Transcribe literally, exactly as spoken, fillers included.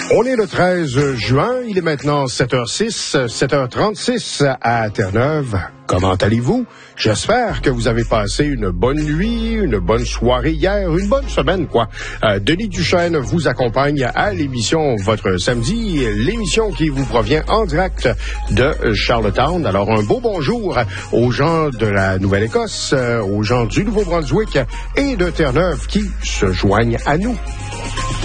On est le treize juin, il est maintenant sept heures six, sept heures trente-six à Terre-Neuve. Comment allez-vous? J'espère que vous avez passé une bonne nuit, une bonne soirée hier, une bonne semaine, quoi. Euh, Denis Duchesne vous accompagne à l'émission Votre Samedi, l'émission qui vous provient en direct de Charlottetown. Alors, un beau bonjour aux gens de la Nouvelle-Écosse, aux gens du Nouveau-Brunswick et de Terre-Neuve qui se joignent à nous.